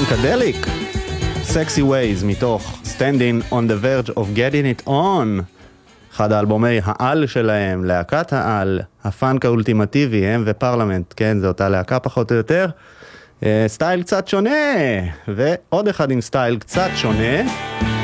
פונקדליק, Sexy Ways מתוך Standing on the Verge of Getting It On, אחד האלבומי העל שלהם, להקת העל, הפאנק האולטימטיבי, הם ופרלמנט, כן, זו אותה להקה פחות או יותר, סטייל קצת שונה, ועוד אחד עם סטייל קצת שונה,